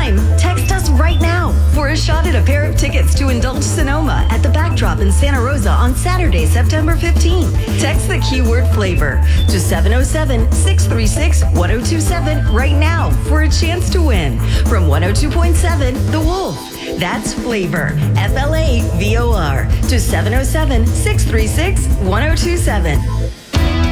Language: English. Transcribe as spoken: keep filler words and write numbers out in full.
time. Text us right now for a shot at a pair of tickets to Indulge Sonoma at the Backdrop in Santa Rosa on Saturday, September fifteenth. Text the keyword flavor to seven oh seven, six three six, one oh two seven right now for a chance to win from one oh two point seven The Wolf. That's flavor, F L A V O R, to seven oh seven, six three six, one oh two seven.